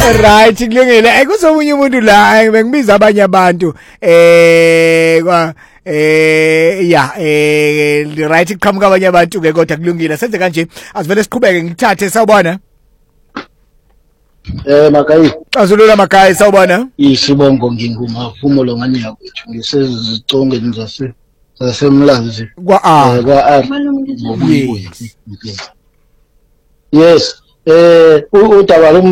right kulungile kuzomunye umuntu la bengibiza abanye abantu kwa right iqhamuka abanye abantu ke kodwa kulungile senze kanje asivele siqhubeke ngithathe sawubona Makayi azulula Makayi sawubona isibongo ngingumafumulo ngani yakwethu ngisezicongeni zasemlanzi kwa yes udaba